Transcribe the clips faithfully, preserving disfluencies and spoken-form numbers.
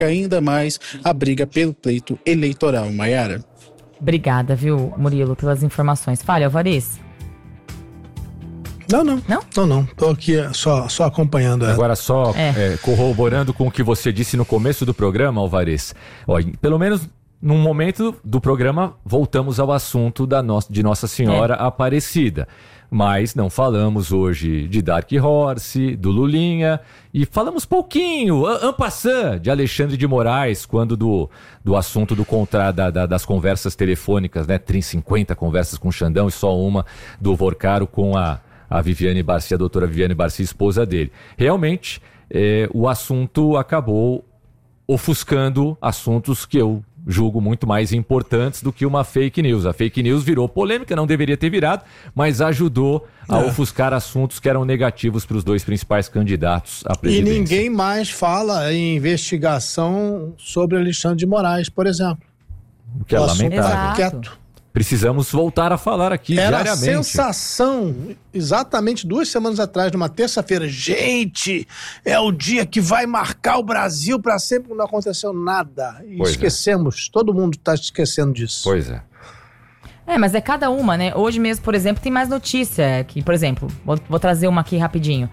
ainda mais a briga pelo pleito eleitoral, Maiara. Obrigada, viu, Murilo, pelas informações. Fale, Alvarez. Não, não. Não? Não, não. Tô aqui só, só acompanhando ela. Agora só É. é, corroborando com o que você disse no começo do programa, Alvarez. Ó, pelo menos num momento do programa voltamos ao assunto da no... de Nossa Senhora É. Aparecida. Mas não falamos hoje de Dark Horse, do Lulinha, e falamos pouquinho, en passant, de Alexandre de Moraes, quando do, do assunto do contra, da, da, das conversas telefônicas, né? cinquenta conversas com o Xandão e só uma do Vorcaro com a, a Viviane Barcia, a doutora Viviane Barcia, esposa dele. Realmente, é, o assunto acabou ofuscando assuntos que eu julgo muito mais importantes do que uma fake news. A fake news virou polêmica, não deveria ter virado, mas ajudou a É. ofuscar assuntos que eram negativos para os dois principais candidatos à E presidência. ninguém mais fala em investigação sobre Alexandre de Moraes, por exemplo. O que é O assunto lamentável. tá Exato. quieto. Precisamos voltar a falar aqui Era a diariamente. sensação, exatamente duas semanas atrás, numa terça-feira. Gente, é o dia que vai marcar o Brasil para sempre. Não aconteceu nada. E Pois é. esquecemos. Todo mundo está esquecendo disso. Pois é. É, mas é cada uma, né? Hoje mesmo, por exemplo, tem mais notícia. Que, por exemplo, vou, vou trazer uma aqui rapidinho.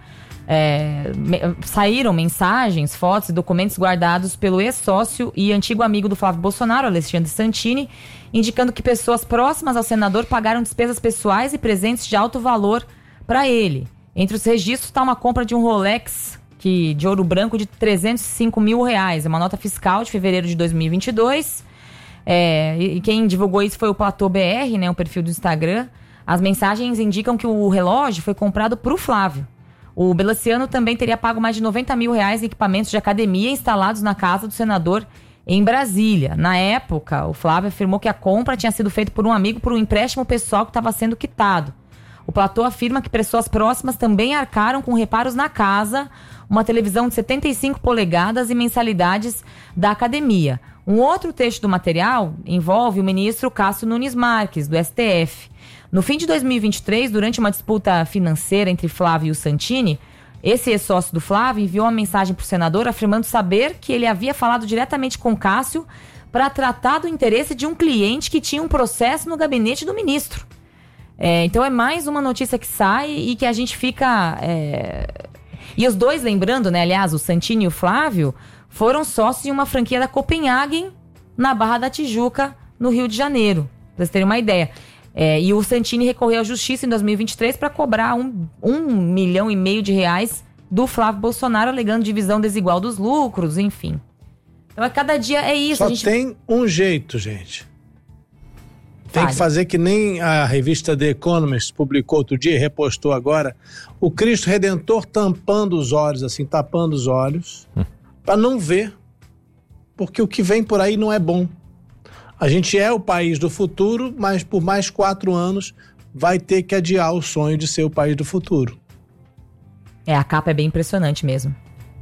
É, me, saíram mensagens, fotos e documentos guardados pelo ex-sócio e antigo amigo do Flávio Bolsonaro, Alexandre Santini, indicando que pessoas próximas ao senador pagaram despesas pessoais e presentes de alto valor para ele. Entre os registros está uma compra de um Rolex que, de ouro branco de trezentos e cinco mil reais. É uma nota fiscal de fevereiro de dois mil e vinte e dois. É, e quem divulgou isso foi o Platô B R, né, um perfil do Instagram. As mensagens indicam que o relógio foi comprado para o Flávio. O Belaciano também teria pago mais de noventa mil reais em equipamentos de academia instalados na casa do senador em Brasília. Na época, o Flávio afirmou que a compra tinha sido feita por um amigo por um empréstimo pessoal que estava sendo quitado. O Platô afirma que pessoas próximas também arcaram com reparos na casa, uma televisão de setenta e cinco polegadas e mensalidades da academia. Um outro trecho do material envolve o ministro Cássio Nunes Marques, do S T F. No fim de dois mil e vinte e três, durante uma disputa financeira entre Flávio e o Santini, esse ex-sócio do Flávio enviou uma mensagem para o senador afirmando saber que ele havia falado diretamente com Cássio para tratar do interesse de um cliente que tinha um processo no gabinete do ministro. É, então é mais uma notícia que sai e que a gente fica... É... E os dois, lembrando, né, aliás, o Santini e o Flávio, foram sócios de uma franquia da Copenhagen na Barra da Tijuca, no Rio de Janeiro, para vocês terem uma ideia. É, e o Santini recorreu à justiça em dois mil e vinte e três para cobrar um, um milhão e meio de reais do Flávio Bolsonaro, alegando divisão desigual dos lucros, enfim. Então, a cada dia é isso. Só a gente... tem um jeito, gente. Tem Fale. que fazer que nem a revista The Economist publicou outro dia e repostou agora. O Cristo Redentor tampando os olhos, assim, tapando os olhos, hum. para não ver. Porque o que vem por aí não é bom. A gente é o país do futuro, mas por mais quatro anos vai ter que adiar o sonho de ser o país do futuro. É, a capa é bem impressionante mesmo.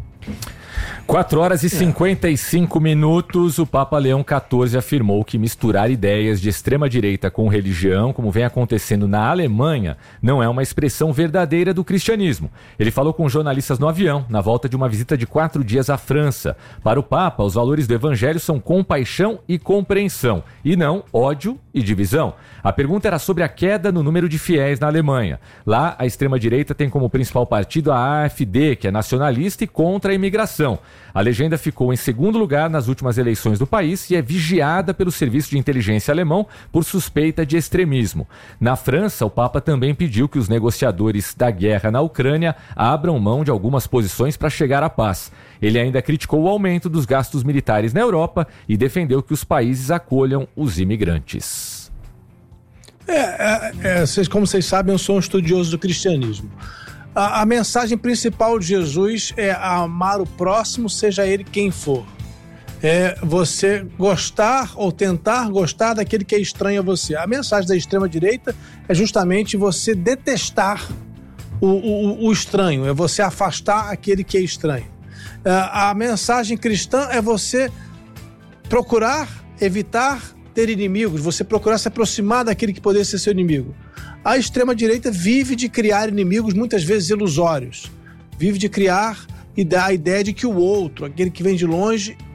quatro horas e cinquenta e cinco minutos, o Papa Leão quatorze afirmou que misturar ideias de extrema-direita com religião, como vem acontecendo na Alemanha, não é uma expressão verdadeira do cristianismo. Ele falou com jornalistas no avião, na volta de uma visita de quatro dias à França. Para o Papa, os valores do Evangelho são compaixão e compreensão, e não ódio e divisão. A pergunta era sobre a queda no número de fiéis na Alemanha. Lá, a extrema-direita tem como principal partido a AfD, que é nacionalista e contra a imigração. A legenda ficou em segundo lugar nas últimas eleições do país e é vigiada pelo serviço de inteligência alemão por suspeita de extremismo. Na França, o Papa também pediu que os negociadores da guerra na Ucrânia abram mão de algumas posições para chegar à paz. Ele ainda criticou o aumento dos gastos militares na Europa e defendeu que os países acolham os imigrantes. É, é, é, vocês, como vocês sabem, eu sou um estudioso do cristianismo. A, a mensagem principal de Jesus é amar o próximo, seja ele quem for. É você gostar ou tentar gostar daquele que é estranho a você. A mensagem da extrema-direita é justamente você detestar o, o, o estranho, é você afastar aquele que é estranho. A, a mensagem cristã é você procurar evitar ter inimigos, você procurar se aproximar daquele que poderia ser seu inimigo. A extrema-direita vive de criar inimigos muitas vezes ilusórios. Vive de criar e dar a ideia de que o outro, aquele que vem de longe,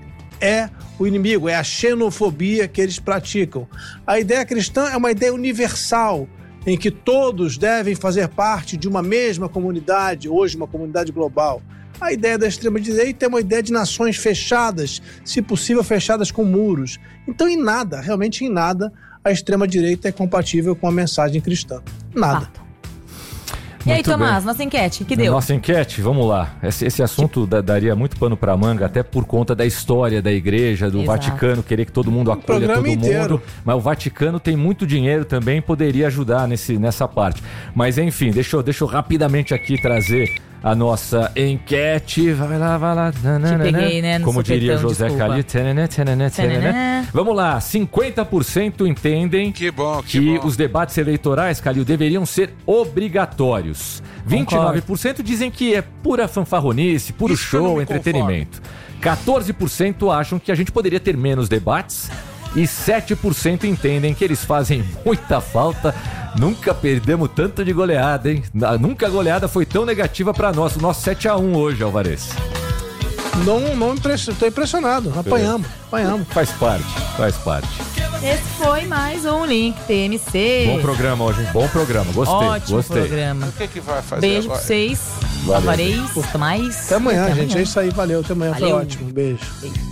é o inimigo, é a xenofobia que eles praticam. A ideia cristã é uma ideia universal, em que todos devem fazer parte de uma mesma comunidade, hoje uma comunidade global. A ideia da extrema-direita é uma ideia de nações fechadas, se possível fechadas com muros. Então, em nada, realmente em nada, a extrema-direita é compatível com a mensagem cristã. Nada. Fato. E aí, Muito Tomás, bem. nossa enquete, que deu? Nossa enquete, vamos lá. Esse, esse assunto da- daria muito pano pra manga, até por conta da história da igreja, do Exato. Vaticano, querer que todo mundo acolha todo programa mundo. inteiro. Mas o Vaticano tem muito dinheiro também, poderia ajudar nesse, nessa parte. Mas enfim, deixa eu, deixa eu rapidamente aqui trazer a nossa enquete. Vai lá, vai lá. Nananana. peguei, né, no Como diria supetão, José desculpa. Calil. Tanana, tanana, tanana. Tanana. Vamos lá, cinquenta por cento entendem Que bom, que, que bom. os debates eleitorais, Calil, deveriam ser obrigatórios. vinte e nove por cento dizem que é pura fanfarronice, puro Isso que eu não show, me entretenimento. quatorze por cento acham que a gente poderia ter menos debates e sete por cento entendem que eles fazem muita falta. Nunca perdemos tanto de goleada, hein? Na- Nunca a goleada foi tão negativa pra nós. O nosso sete a um hoje, Alvarez. Não, não impression... Tô impressionado. Apanhamos, apanhamos. Faz parte, faz parte. Esse foi mais um Link T M C. Bom programa hoje, hein? Bom programa. Gostei, Ótimo gostei. programa. O que que vai fazer Beijo pra agora? vocês. Valeu. Alvarez, Tomás. Até amanhã, gente. É isso aí. Valeu. Até amanhã. Foi Valeu. ótimo. Beijo. Beijo.